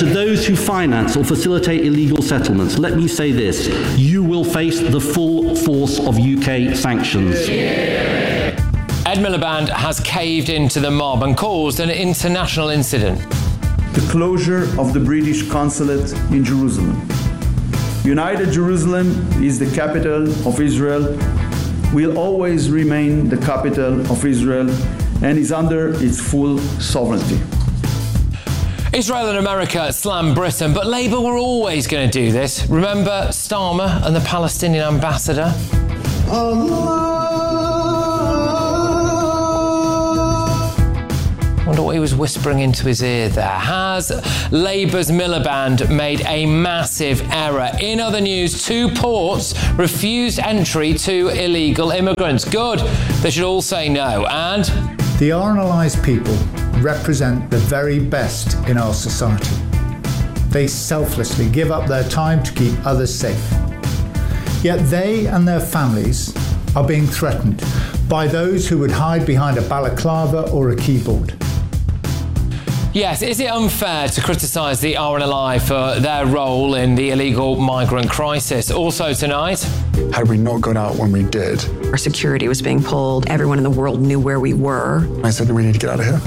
to those who finance or facilitate illegal settlements, let me say this: you will face the full force of UK sanctions. Ed Miliband has caved into the mob and caused an international incident. The closure of the British consulate in Jerusalem. United Jerusalem is the capital of Israel, will always remain the capital of Israel, and is under its full sovereignty. Israel and America slammed Britain, but Labour were always going to do this. Remember Starmer and the Palestinian ambassador? I wonder what he was whispering into his ear there. Has Labour's Miliband made a massive error? In other news, 2 ports refused entry to illegal immigrants. Good. They should all say no. And the RNLI's people represent the very best in our society. They selflessly give up their time to keep others safe. Yet they and their families are being threatened by those who would hide behind a balaclava or a keyboard. Yes, is it unfair to criticise the RNLI for their role in the illegal migrant crisis? Also tonight, had we not gone out when we did, our security was being pulled. Everyone in the world knew where we were. I said that we need to get out of here.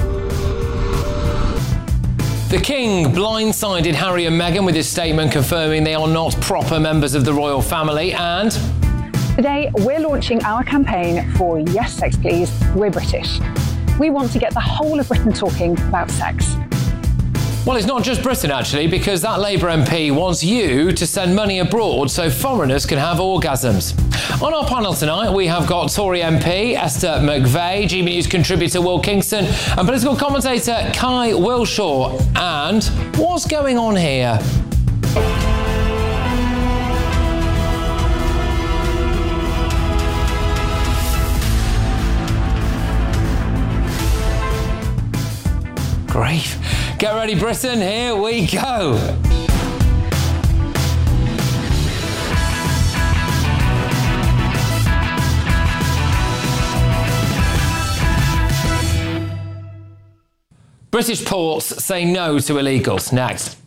The King blindsided Harry and Meghan with his statement confirming they are not proper members of the royal family. And today we're launching our campaign for Yes Sex Please, We're British. We want to get the whole of Britain talking about sex. Well, it's not just Britain, actually, because that Labour MP wants you to send money abroad so foreigners can have orgasms. On our panel tonight, we have got Tory MP Esther McVey, GB News contributor Will Kingston, and political commentator Kai Wilshaw. And what's going on here? Grief. Get ready, Britain, here we go. British ports say no to illegals. Next.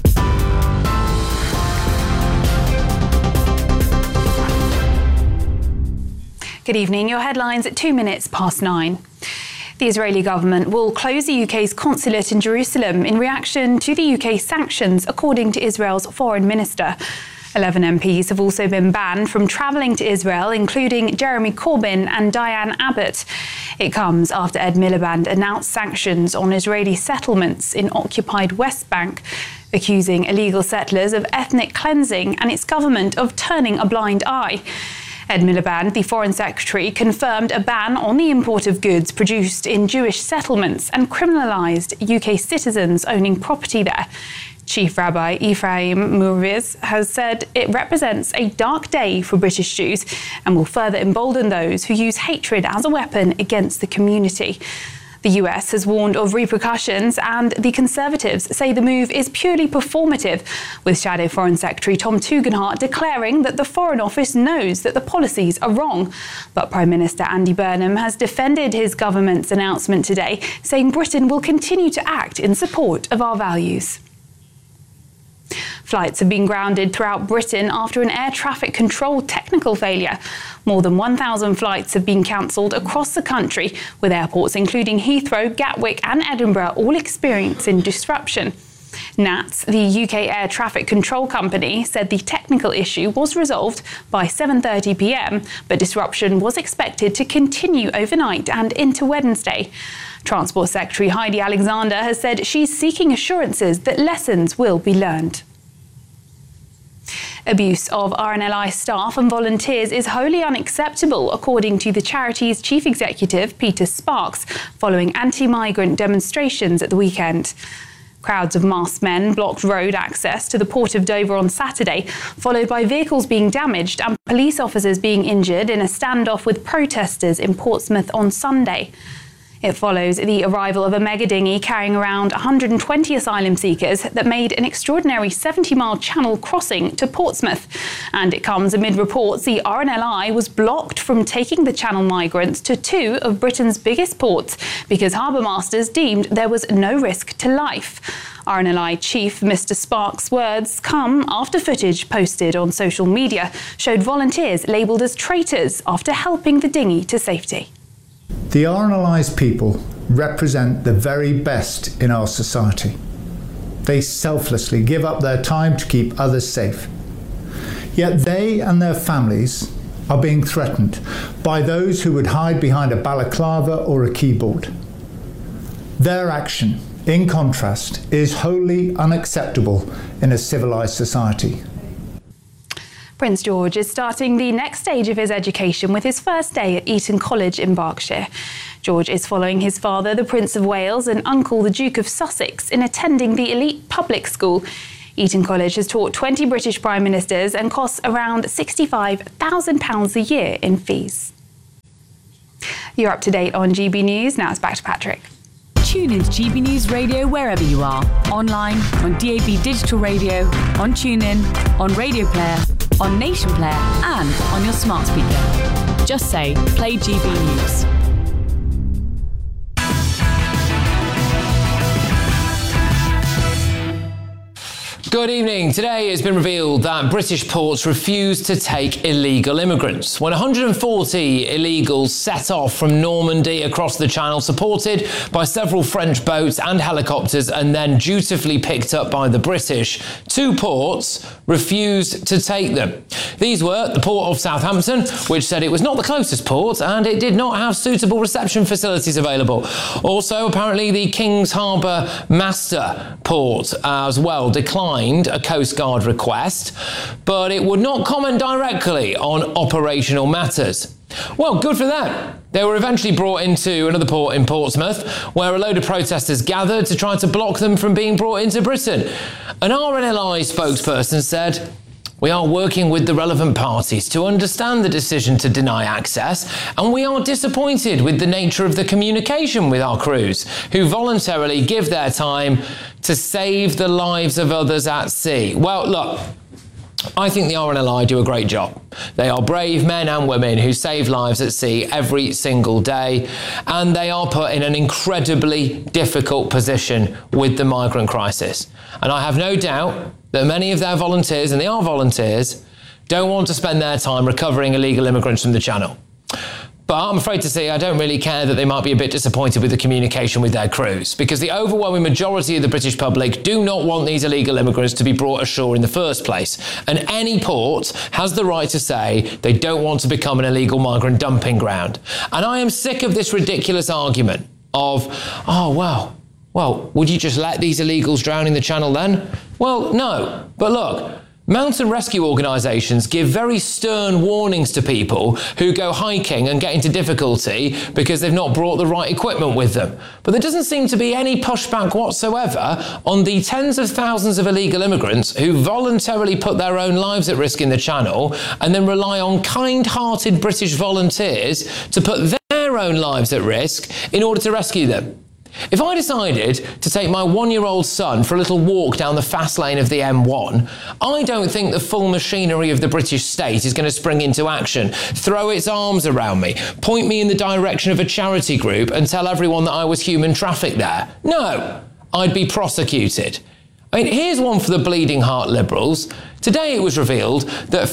Good evening. Your headlines at 9:02. The Israeli government will close the UK's consulate in Jerusalem in reaction to the UK sanctions, according to Israel's foreign minister. 11 MPs have also been banned from travelling to Israel, including Jeremy Corbyn and Diane Abbott. It comes after Ed Miliband announced sanctions on Israeli settlements in occupied West Bank, accusing illegal settlers of ethnic cleansing and its government of turning a blind eye. Ed Miliband, the Foreign Secretary, confirmed a ban on the import of goods produced in Jewish settlements and criminalised UK citizens owning property there. Chief Rabbi Ephraim Muriz has said it represents a dark day for British Jews and will further embolden those who use hatred as a weapon against the community. The US has warned of repercussions, and the Conservatives say the move is purely performative, with Shadow Foreign Secretary Tom Tugendhat declaring that the Foreign Office knows that the policies are wrong. But Prime Minister Andy Burnham has defended his government's announcement today, saying Britain will continue to act in support of our values. Flights have been grounded throughout Britain after an air traffic control technical failure. More than 1,000 flights have been cancelled across the country, with airports including Heathrow, Gatwick and Edinburgh all experiencing disruption. NATS, the UK air traffic control company, said the technical issue was resolved by 7:30 p.m, but disruption was expected to continue overnight and into Wednesday. Transport Secretary Heidi Alexander has said she's seeking assurances that lessons will be learned. Abuse of RNLI staff and volunteers is wholly unacceptable, according to the charity's chief executive, Peter Sparks, following anti-migrant demonstrations at the weekend. Crowds of masked men blocked road access to the Port of Dover on Saturday, followed by vehicles being damaged and police officers being injured in a standoff with protesters in Portsmouth on Sunday. It follows the arrival of a mega dinghy carrying around 120 asylum seekers that made an extraordinary 70-mile channel crossing to Portsmouth. And it comes amid reports the RNLI was blocked from taking the channel migrants to 2 of Britain's biggest ports because harbour masters deemed there was no risk to life. RNLI chief Mr. Sparks' words come after footage posted on social media showed volunteers labelled as traitors after helping the dinghy to safety. The RNLI's people represent the very best in our society. They selflessly give up their time to keep others safe. Yet they and their families are being threatened by those who would hide behind a balaclava or a keyboard. Their action, in contrast, is wholly unacceptable in a civilised society. Prince George is starting the next stage of his education with his first day at Eton College in Berkshire. George is following his father, the Prince of Wales, and uncle, the Duke of Sussex, in attending the elite public school. Eton College has taught 20 British Prime Ministers and costs around £65,000 a year in fees. You're up to date on GB News. Now it's back to Patrick. Tune into GB News Radio wherever you are. Online, on DAB Digital Radio, on TuneIn, on Radio Player, on Nation Player and on your smart speaker. Just say, play GB News. Good evening. Today it's been revealed that British ports refuse to take illegal immigrants. When 140 illegals set off from Normandy across the Channel, supported by several French boats and helicopters, and then dutifully picked up by the British, two ports refused to take them. These were the Port of Southampton, which said it was not the closest port and it did not have suitable reception facilities available. Also, apparently, the King's Harbour Master Port as well declined a Coast Guard request, but it would not comment directly on operational matters. Well, good for them. They were eventually brought into another port in Portsmouth, where a load of protesters gathered to try to block them from being brought into Britain. An RNLI spokesperson said, "We are working with the relevant parties to understand the decision to deny access, and we are disappointed with the nature of the communication with our crews, who voluntarily give their time to save the lives of others at sea." Well, look, I think the RNLI do a great job. They are brave men and women who save lives at sea every single day, and they are put in an incredibly difficult position with the migrant crisis. And I have no doubt that many of their volunteers, and they are volunteers, don't want to spend their time recovering illegal immigrants from the Channel. But I'm afraid to say I don't really care that they might be a bit disappointed with the communication with their crews, because the overwhelming majority of the British public do not want these illegal immigrants to be brought ashore in the first place. And any port has the right to say they don't want to become an illegal migrant dumping ground. And I am sick of this ridiculous argument of, oh, well, would you just let these illegals drown in the Channel then? Well, no. But look, mountain rescue organisations give very stern warnings to people who go hiking and get into difficulty because they've not brought the right equipment with them. But there doesn't seem to be any pushback whatsoever on the tens of thousands of illegal immigrants who voluntarily put their own lives at risk in the Channel and then rely on kind-hearted British volunteers to put their own lives at risk in order to rescue them. If I decided to take my 1-year-old son for a little walk down the fast lane of the M1, I don't think the full machinery of the British state is going to spring into action, throw its arms around me, point me in the direction of a charity group and tell everyone that I was human trafficked there. No, I'd be prosecuted. I mean, here's one for the bleeding heart Liberals. Today it was revealed that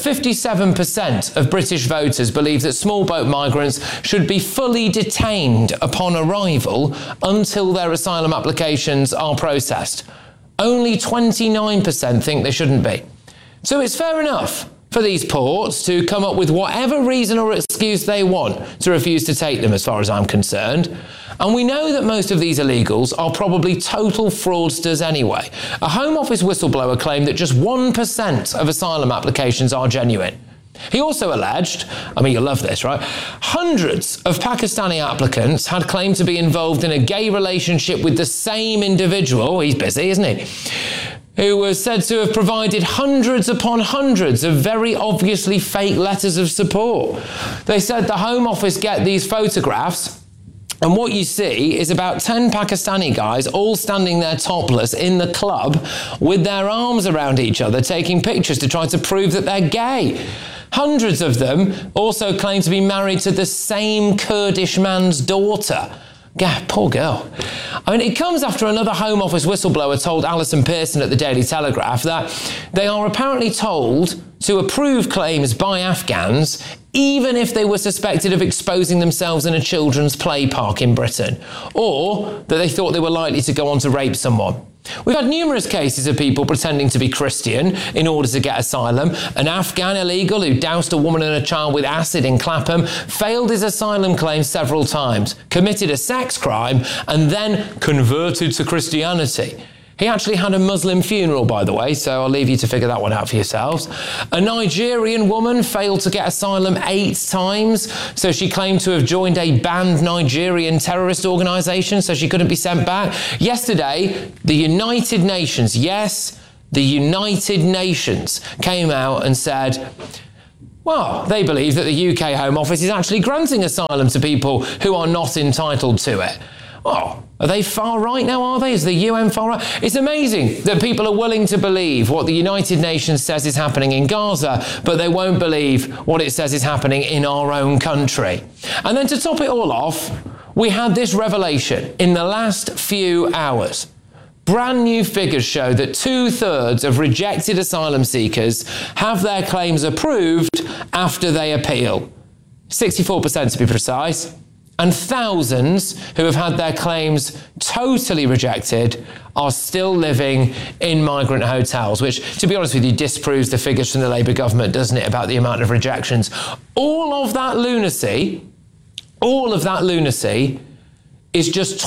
57% of British voters believe that small boat migrants should be fully detained upon arrival until their asylum applications are processed. Only 29% think they shouldn't be. So it's fair enough for these ports to come up with whatever reason or excuse they want to refuse to take them, as far as I'm concerned. And we know that most of these illegals are probably total fraudsters anyway. A Home Office whistleblower claimed that just 1% of asylum applications are genuine. He also alleged, I mean, you'll love this, right? Hundreds of Pakistani applicants had claimed to be involved in a gay relationship with the same individual, he's busy, isn't he, who was said to have provided hundreds upon hundreds of very obviously fake letters of support. They said the Home Office get these photographs, and what you see is about 10 Pakistani guys all standing there topless in the club with their arms around each other, taking pictures to try to prove that they're gay. Hundreds of them also claim to be married to the same Kurdish man's daughter. Yeah, poor girl. I mean, it comes after another Home Office whistleblower told Alison Pearson at the Daily Telegraph that they are apparently told to approve claims by Afghans even if they were suspected of exposing themselves in a children's play park in Britain, or that they thought they were likely to go on to rape someone. We've had numerous cases of people pretending to be Christian in order to get asylum. An Afghan illegal who doused a woman and a child with acid in Clapham failed his asylum claim several times, committed a sex crime, and then converted to Christianity. He actually had a Muslim funeral, by the way, so I'll leave you to figure that one out for yourselves. A Nigerian woman failed to get asylum 8 times, so she claimed to have joined a banned Nigerian terrorist organisation, so she couldn't be sent back. Yesterday, the United Nations, yes, the United Nations came out and said, well, they believe that the UK Home Office is actually granting asylum to people who are not entitled to it. Oh, are they far right now, are they? Is the UN far right? It's amazing that people are willing to believe what the United Nations says is happening in Gaza, but they won't believe what it says is happening in our own country. And then to top it all off, we had this revelation in the last few hours. Brand new figures show that 2/3 of rejected asylum seekers have their claims approved after they appeal. 64% to be precise. And thousands who have had their claims totally rejected are still living in migrant hotels, which, to be honest with you, disproves the figures from the Labour government, doesn't it, about the amount of rejections. All of that lunacy is just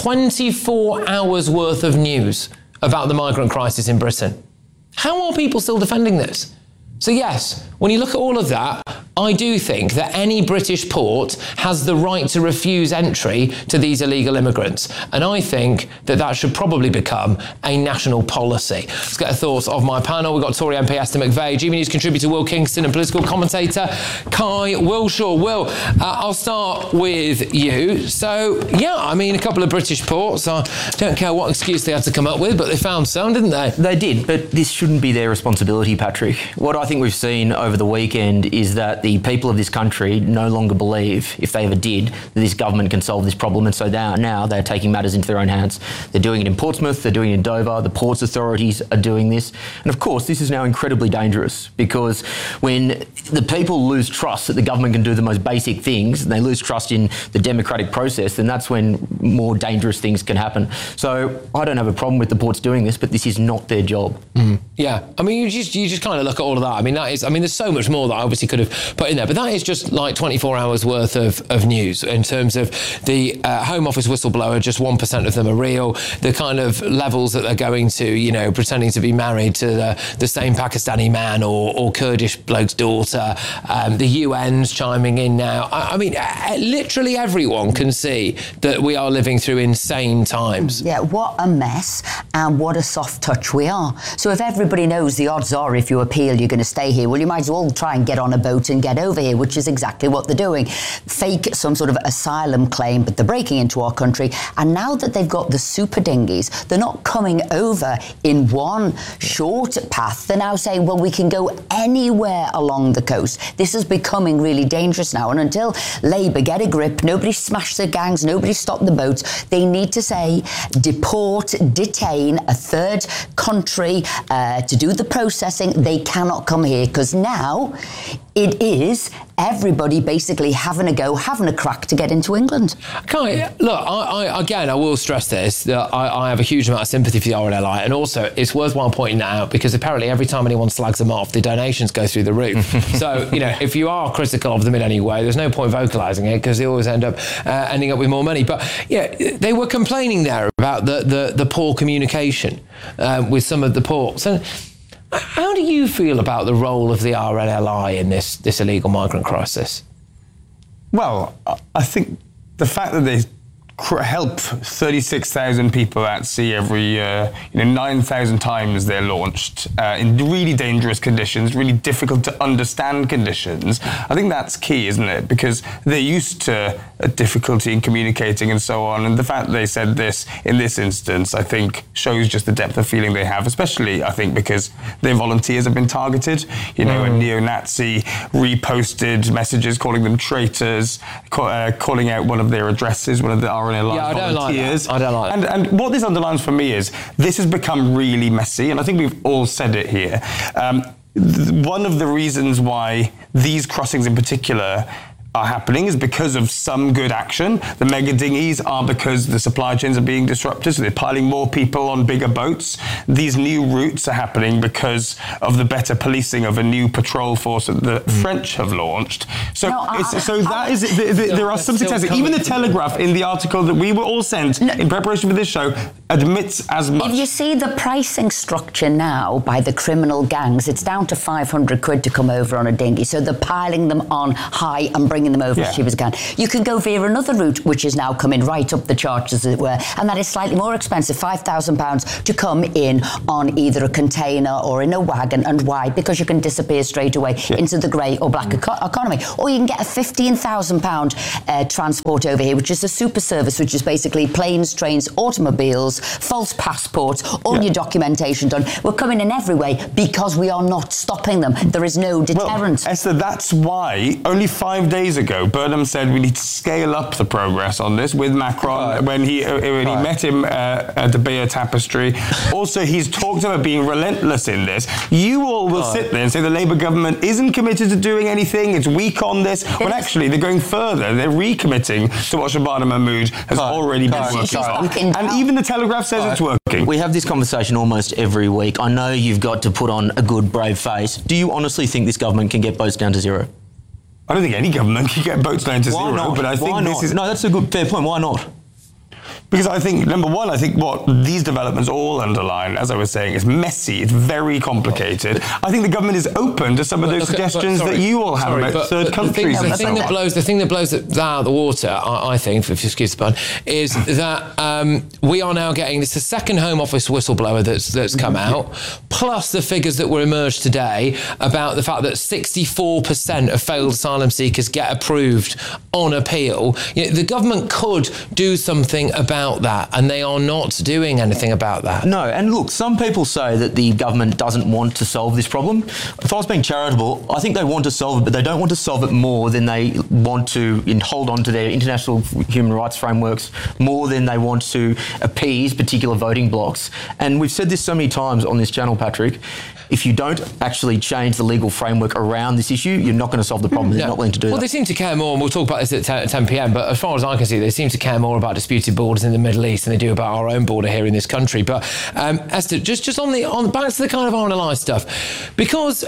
24 hours worth of news about the migrant crisis in Britain. How are people still defending this? So yes, when you look at all of that, I do think that any British port has the right to refuse entry to these illegal immigrants. And I think that that should probably become a national policy. Let's get the thoughts of my panel. We've got Tory MP Esther McVey, GB News contributor Will Kingston, and political commentator Kai Wilshaw. Will, I'll start with you. So, yeah, I mean, a couple of British ports. I don't care what excuse they had to come up with, but they found some, didn't they? They did, but this shouldn't be their responsibility, Patrick. What I think we've seen over the weekend is that the people of this country no longer believe, if they ever did, that this government can solve this problem, and so now they're taking matters into their own hands. They're doing it in Portsmouth, they're doing it in Dover, the ports authorities are doing this. And of course, this is now incredibly dangerous, because when the people lose trust that the government can do the most basic things, and they lose trust in the democratic process, then that's when more dangerous things can happen. So I don't have a problem with the ports doing this, but this is not their job. Yeah, I mean, you just kind of look at all of that. I mean, there's so much more that I obviously could have put in there, but that is just like 24 hours worth of news in terms of the Home Office whistleblower. Just 1% of them are real. The kind of levels that they're going to, you know, pretending to be married to the same Pakistani man or Kurdish bloke's daughter. The UN's chiming in now. I mean, literally everyone can see that we are living through insane times. Yeah, what a mess, and what a soft touch we are. So if everybody knows the odds are if you appeal you're going to stay here, well, you might as well try and get on a boat and get over here, which is exactly what they're doing. Fake some sort of asylum claim, but they're breaking into our country. And now that they've got the super dinghies, they're not coming over in one short path. They're now saying, well, we can go anywhere along the coast. This is becoming really dangerous now. And until Labour get a grip, nobody smash the gangs, nobody stop the boats, they need to say, deport, detain a third country to do the processing. They cannot come here, because now it is everybody basically having a crack to get into England. Kai, look, I will stress this, that I have a huge amount of sympathy for the RNLI, and also it's worthwhile pointing that out, because apparently every time anyone slags them off, the donations go through the roof. So, you know, if you are critical of them in any way, there's no point vocalising it, because they always end up ending up with more money. But yeah, they were complaining there about the poor communication with some of the ports. And how do you feel about the role of the RNLI in this illegal migrant crisis? Well, I think the fact that they help 36,000 people at sea every year, 9,000 times they're launched in really dangerous conditions, really difficult to understand conditions. I think that's key, isn't it? Because they're used to difficulty in communicating and so on. And the fact that they said this in this instance, I think, shows just the depth of feeling they have, especially, I think, because their volunteers have been targeted. A neo-Nazi reposted messages calling them traitors, calling out one of their addresses, one of the RNLI Yeah, I don't like volunteers. that. I don't like that. And what this underlines for me is this has become really messy, and I think we've all said it here. One of the reasons why these crossings in particular are happening is because of some good action. The mega dinghies are because the supply chains are being disrupted, so they're piling more people on bigger boats. These new routes are happening because of the better policing of a new patrol force that the French have launched. So, there are some successes. Even the Telegraph, in the article that we were all sent in preparation for this show, admits as much. If you see the pricing structure now by the criminal gangs, it's down to 500 quid to come over on a dinghy. So they're piling them on high and bringing them over as cheap as can. You can go via another route, which is now coming right up the charts, as it were, and that is slightly more expensive, £5,000 to come in on either a container or in a wagon. And why? Because you can disappear straight away into the grey or black economy. Or you can get a £15,000 transport over here, which is a super service, which is basically planes, trains, automobiles, false passports, all your documentation done. We're coming in every way because we are not stopping them. There is no deterrent. Well, Esther, that's why only 5 days ago Burnham said we need to scale up the progress on this with Macron when he met him at the Bayeux Tapestry. Also, he's talked about being relentless in this. You all will sit there and say the Labour government isn't committed to doing anything, it's weak on this, when actually they're going further. They're recommitting to what Shabana Mahmood has already been working on. And even the Telegraph says it's working. We have this conversation almost every week. I know you've got to put on a good, brave face. Do you honestly think this government can get boats down to zero? I don't think any government can get boats down to zero. Not? But I think this is... No, that's a good, fair point. Why not? Because I think, number one, I think what these developments all underline, as I was saying, is messy, it's very complicated. I think the government is open to some of those suggestions that you all have about third countries. The thing that blows that out of the water, I think, if you excuse the pun, is that we are now getting this, the second Home Office whistleblower that's come out, plus the figures that were emerged today about the fact that 64% of failed asylum seekers get approved on appeal. You know, the government could do something about that, and they are not doing anything about that. No, and look, some people say that the government doesn't want to solve this problem. If I was being charitable, I think they want to solve it, but they don't want to solve it more than they want to hold on to their international human rights frameworks, more than they want to appease particular voting blocs. And we've said this so many times on this channel, Patrick, if you don't actually change the legal framework around this issue, you're not going to solve the problem. They're not willing to do that. Well, they seem to care more, and we'll talk about this at 10 p.m, but as far as I can see, they seem to care more about disputed borders in the Middle East than they do about our own border here in this country. But Esther, just on back to the kind of RNLI stuff, because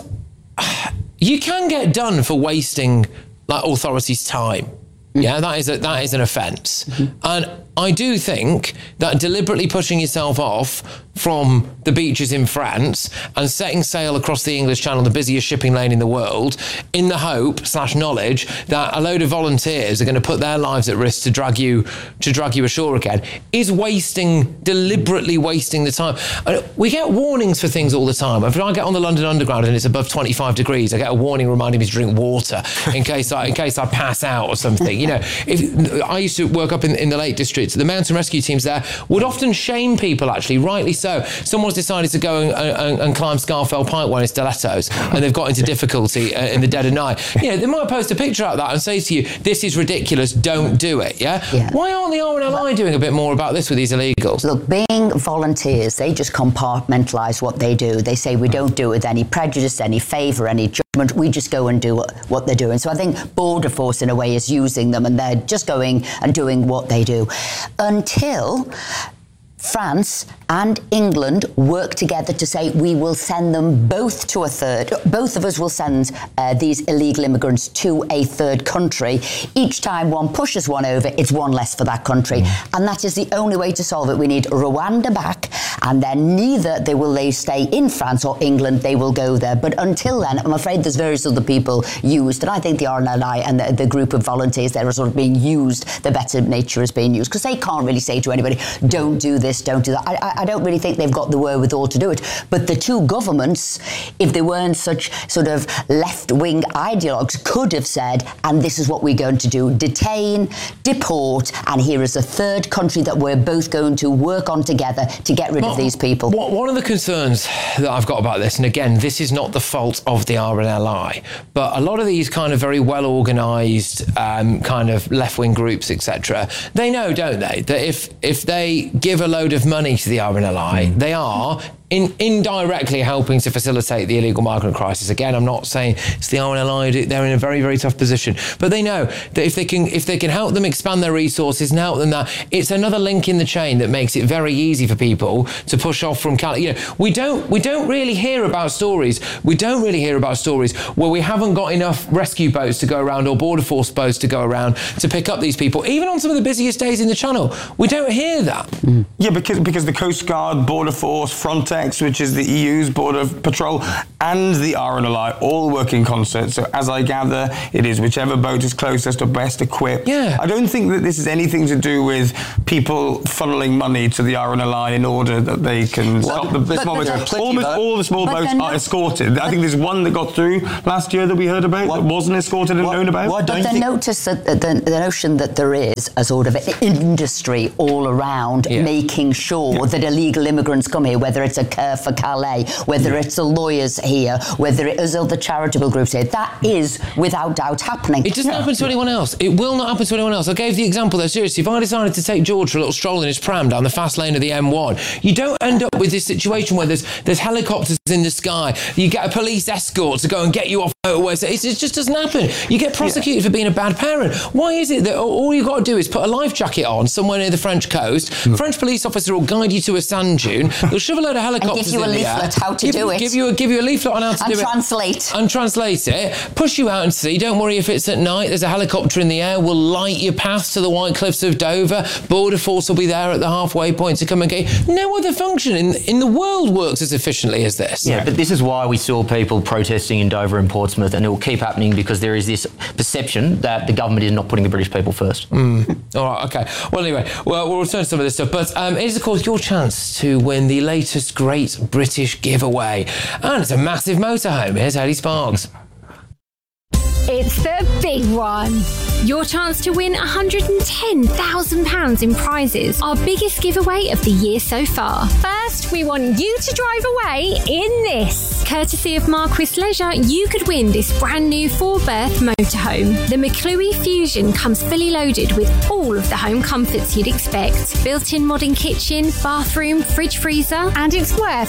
you can get done for wasting authorities' time. Yeah, that is an offence. And I do think that deliberately pushing yourself off from the beaches in France and setting sail across the English Channel, the busiest shipping lane in the world, in the hope / knowledge that a load of volunteers are going to put their lives at risk to drag you ashore again, is deliberately wasting the time. We get warnings for things all the time. If I get on the London Underground and it's above 25 degrees, I get a warning reminding me to drink water in case I pass out or something. You know, if I used to work up in the Lake District, the mountain rescue teams there would often shame people, actually, rightly so. Someone's decided to go and climb Scarfell Pike wearing stilettos, and they've got into difficulty in the dead of night. You know, they might post a picture of that and say to you, this is ridiculous, don't do it, yeah? Why aren't the RNLI doing a bit more about this with these illegals? Look, being volunteers, they just compartmentalise what they do. They say we don't do it with any prejudice, any favour, any judgment. We just go and do what they're doing. So I think Border Force, in a way, is using them, and they're just going and doing what they do. Until France and England work together to say we will send them both to a third. Both of us will send these illegal immigrants to a third country. Each time one pushes one over, it's one less for that country. And that is the only way to solve it. We need Rwanda back, and then neither they stay in France or England, they will go there. But until then, I'm afraid there's various other people used, and I think the RNLI and the group of volunteers there are sort of being used, the better nature is being used, because they can't really say to anybody, don't do this, this, don't do that. I don't really think they've got the wherewithal to do it. But the two governments, if they weren't such sort of left-wing ideologues, could have said, and this is what we're going to do: detain, deport, and here is a third country that we're both going to work on together to get rid of these people. One of the concerns that I've got about this, and again, this is not the fault of the RNLI, but a lot of these kind of very well-organised kind of left-wing groups, etc., they know, don't they, that if they give a load of money to the RNLI, they are indirectly helping to facilitate the illegal migrant crisis. Again, I'm not saying it's the RNLI, they're in a very, very tough position, but they know that if they can help them expand their resources and help them, that it's another link in the chain that makes it very easy for people to push off from we don't really hear about stories where we haven't got enough rescue boats to go around or border force boats to go around to pick up these people, even on some of the busiest days in the Channel. We don't hear that. Yeah, because the Coast Guard, Border Force, Frontex, which is the EU's border patrol, and the RNLI all work in concert. So as I gather, it is whichever boat is closest or best equipped. Yeah. I don't think that this is anything to do with people funneling money to the RNLI in order that they can stop the small boats. Almost all the small boats are escorted. I think there's one that got through last year that we heard about that wasn't escorted and known about. But the notion that there is a sort of industry all around making sure that illegal immigrants come here, whether it's a Care for Calais, whether it's the lawyers here, whether it is other charitable groups here, that is without doubt happening. It doesn't happen to anyone else. It will not happen to anyone else. I gave the example there, seriously. If I decided to take George for a little stroll in his pram down the fast lane of the M1, you don't end up with this situation where there's helicopters in the sky, you get a police escort to go and get you off motorways. It just doesn't happen. You get prosecuted for being a bad parent. Why is it that all you've got to do is put a life jacket on somewhere near the French coast, French police officer will guide you to a sand dune, they'll shove a load of helicopters and give you a leaflet how to do it. Give you a leaflet on how to do it. And translate it. Push you out and sea. Don't worry if it's at night. There's a helicopter in the air. We'll light your path to the White Cliffs of Dover. Border Force will be there at the halfway point to come and get you. No other function in the world works as efficiently as this. Yeah, but this is why we saw people protesting in Dover and Portsmouth, and it will keep happening because there is this perception that the government is not putting the British people first. All right, okay. Well, anyway, we'll return to some of this stuff, but it is, of course, your chance to win the latest Great British Giveaway. And it's a massive motorhome. Here's Hayley Sparks. It's the big one. Your chance to win £110,000 in prizes. Our biggest giveaway of the year so far. First, we want you to drive away in this. Courtesy of Marquis Leisure, you could win this brand new 4-berth motorhome. The McClue Fusion comes fully loaded with all of the home comforts you'd expect. Built-in modern kitchen, bathroom, fridge freezer, and it's worth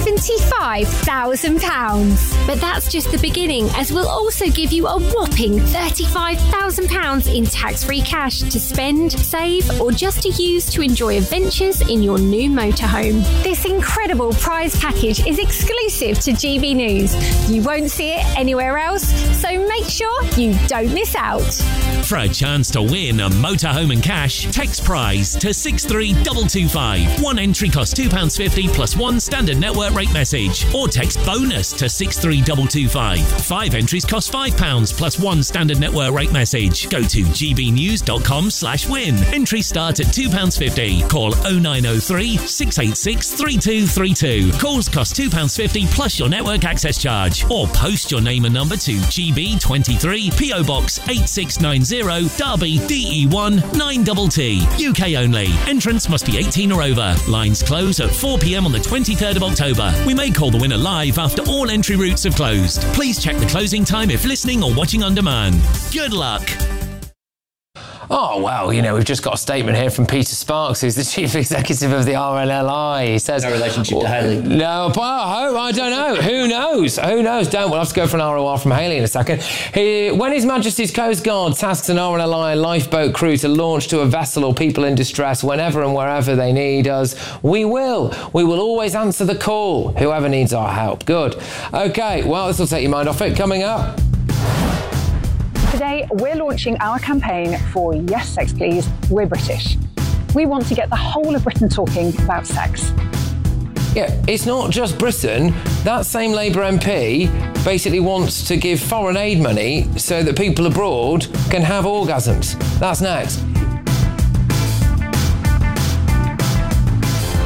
£75,000. But that's just the beginning, as we'll also give you a whopping £35,000 in tax-free cash to spend, save, or just to use to enjoy adventures in your new motorhome. This incredible prize package is exclusive to GB News. You won't see it anywhere else, so make sure you don't miss out. For a chance to win a motorhome and cash, text prize to 63225. One entry costs £2.50 plus one standard network rate message, or text bonus to 63225. 5 entries cost £5 plus one standard network rate message. Go to gbnews.com/win. Entry start at £2.50. Call 0903 686 3232. Calls cost £2.50 plus your network access charge. Or post your name and number to GB23 PO Box 8690 Derby DE1 9TT. UK only. Entrance must be 18 or over. Lines close at 4 p.m. on the 23rd of October. We may call the winner live after all entry routes have closed. Please check the closing time if listening or watching on demand. Good luck. Oh, well, we've just got a statement here from Peter Sparks, who's the chief executive of the RNLI. He says... No relationship to Hayley. No, but I don't know. Who knows? We'll have to go for an ROR from Hayley in a second. When His Majesty's Coast Guard tasks an RNLI lifeboat crew to launch to a vessel or people in distress whenever and wherever they need us, we will. We will always answer the call, whoever needs our help. Good. OK, well, this will take your mind off it. Coming up... Today, we're launching our campaign for Yes, Sex Please, We're British. We want to get the whole of Britain talking about sex. Yeah, it's not just Britain. That same Labour MP basically wants to give foreign aid money so that people abroad can have orgasms. That's next.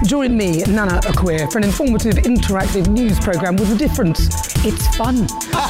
Join me, Nana Akwe, for an informative, interactive news programme with a difference. It's fun.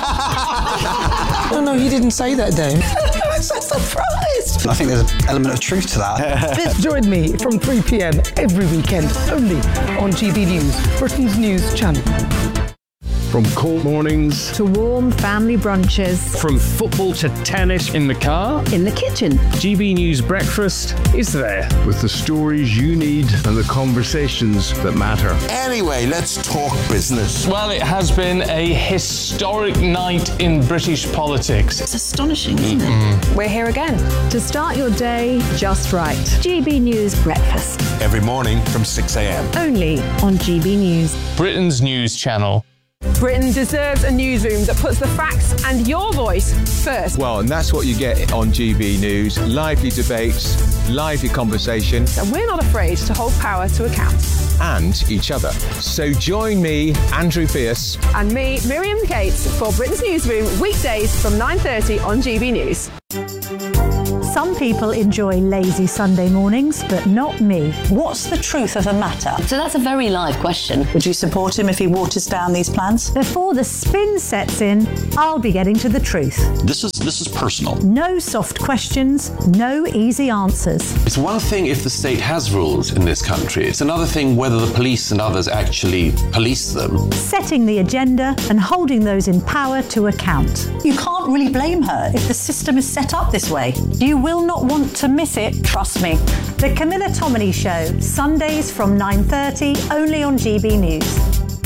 No, he didn't say that, Dave. I'm so surprised. I think there's an element of truth to that. Join me from 3 p.m. every weekend, only on GB News, Britain's news channel. From cold mornings to warm family brunches, from football to tennis, in the car, in the kitchen, GB News Breakfast is there with the stories you need and the conversations that matter. Anyway, let's talk business. Well, it has been a historic night in British politics. It's astonishing, isn't it? We're here again to start your day just right. GB News Breakfast. Every morning from 6 a.m. Only on GB News. Britain's news channel. Britain deserves a newsroom that puts the facts and your voice first. Well, and that's what you get on GB News. Lively debates, lively conversation. And we're not afraid to hold power to account. And each other. So join me, Andrew Pierce. And me, Miriam Cates, for Britain's Newsroom, weekdays from 9:30 on GB News. Some people enjoy lazy Sunday mornings, but not me. What's the truth of the matter? So that's a very live question. Would you support him if he waters down these plans? Before the spin sets in, I'll be getting to the truth. This is personal. No soft questions, no easy answers. It's one thing if the state has rules in this country. It's another thing whether the police and others actually police them. Setting the agenda and holding those in power to account. You can't really blame her if the system is set up this way. You will not want to miss it, trust me. The Camilla Tominey Show, Sundays from 9:30, only on GB News.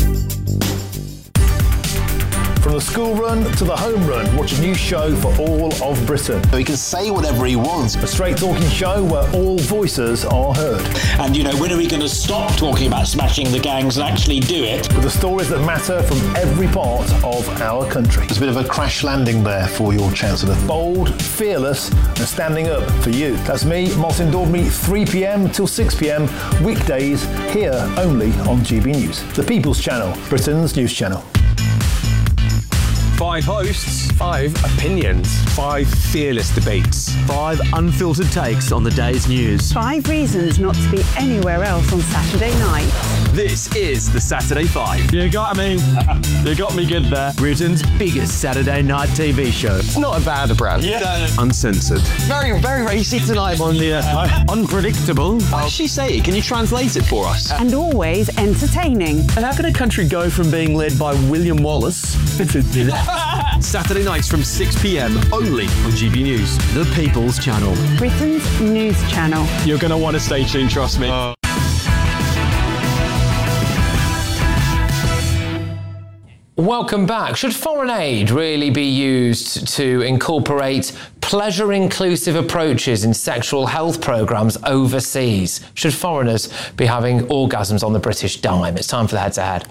From the school run to the home run, watch a new show for all of Britain. So he can say whatever he wants. A straight talking show where all voices are heard. And, when are we going to stop talking about smashing the gangs and actually do it? With the stories that matter from every part of our country. There's a bit of a crash landing there for your Chancellor. Bold, fearless, and standing up for you. That's me, Martin Daubney, 3 p.m. till 6 p.m. weekdays, here only on GB News. The People's Channel, Britain's news channel. 5 hosts, 5 opinions, 5 fearless debates, 5 unfiltered takes on the day's news. 5 reasons not to be anywhere else on Saturday night. This is the Saturday 5. You got me. You got me good there. Britain's biggest Saturday night TV show. It's not a bad brand. Yeah. Uncensored. Very, very racy tonight on the unpredictable. What did she say? Can you translate it for us? And always entertaining. And how can a country go from being led by William Wallace Saturday nights from 6 p.m. only on GB News. The People's Channel. Britain's news channel. You're going to want to stay tuned, trust me. Welcome back. Should foreign aid really be used to incorporate pleasure-inclusive approaches in sexual health programmes overseas? Should foreigners be having orgasms on the British dime? It's time for the head-to-head.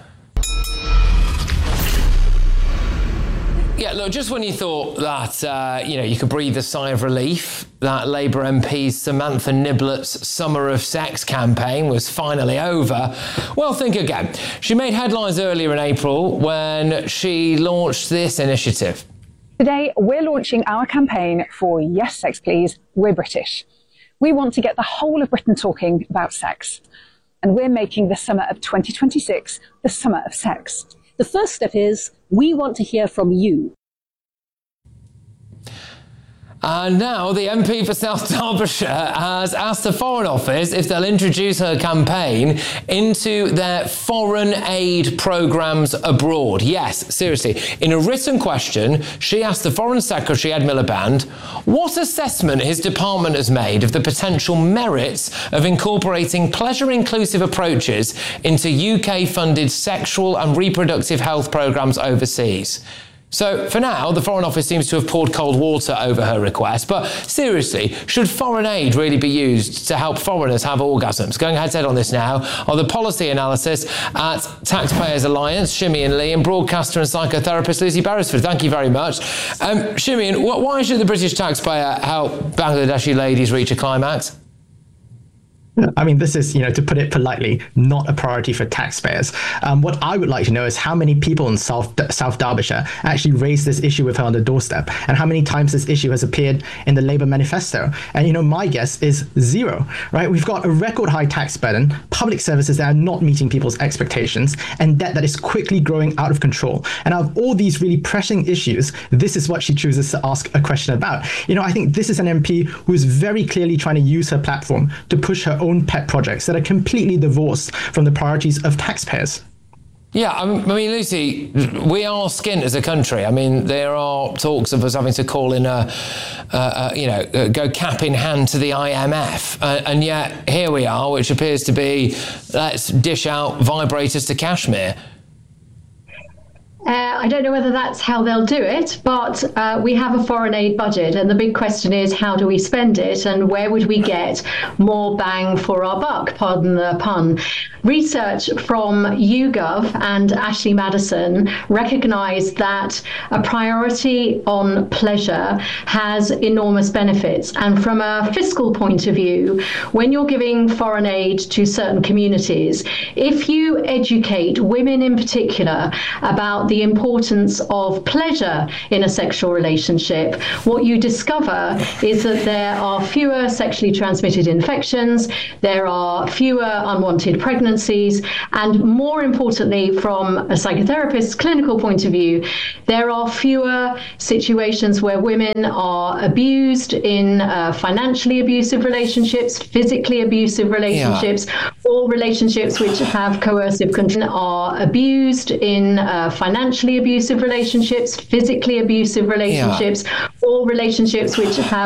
Yeah, look, just when you thought that, you could breathe a sigh of relief, that Labour MP Samantha Niblett's Summer of Sex campaign was finally over, well, think again. She made headlines earlier in April when she launched this initiative. Today, we're launching our campaign for Yes, Sex Please, We're British. We want to get the whole of Britain talking about sex. And we're making the summer of 2026 the Summer of Sex. The first step is we want to hear from you. And now the MP for South Derbyshire has asked the Foreign Office if they'll introduce her campaign into their foreign aid programmes abroad. Yes, seriously. In a written question, she asked the Foreign Secretary, Ed Miliband, what assessment his department has made of the potential merits of incorporating pleasure-inclusive approaches into UK-funded sexual and reproductive health programmes overseas. So, for now, the Foreign Office seems to have poured cold water over her request. But seriously, should foreign aid really be used to help foreigners have orgasms? Going head-to-head on this now are the policy analysis at Taxpayers Alliance, Shimian Lee, and broadcaster and psychotherapist Lucy Beresford. Thank you very much. Shimian, why should the British taxpayer help Bangladeshi ladies reach a climax? I mean, this is, to put it politely, not a priority for taxpayers. What I would like to know is how many people in South Derbyshire actually raised this issue with her on the doorstep, and how many times this issue has appeared in the Labour manifesto. And, my guess is 0, right? We've got a record high tax burden, public services that are not meeting people's expectations, and debt that is quickly growing out of control. And out of all these really pressing issues, this is what she chooses to ask a question about. I think this is an MP who is very clearly trying to use her platform to push her own pet projects that are completely divorced from the priorities of taxpayers. Yeah, I mean, Lucy, we are skint as a country. I mean, there are talks of us having to call in go cap in hand to the IMF. And yet here we are, which appears to be, let's dish out vibrators to Kashmir. I don't know whether that's how they'll do it, but we have a foreign aid budget, and the big question is, how do we spend it, and where would we get more bang for our buck, pardon the pun. Research from YouGov and Ashley Madison recognise that a priority on pleasure has enormous benefits. And from a fiscal point of view, when you're giving foreign aid to certain communities, if you educate women in particular about the importance of pleasure in a sexual relationship, what you discover is that there are fewer sexually transmitted infections, there are fewer unwanted pregnancies, and more importantly, from a psychotherapist's clinical point of view, there are fewer situations where women are abused in financially abusive relationships, physically abusive relationships, or relationships which have coercive control, are abused in financially abusive relationships, physically abusive relationships, or relationships which have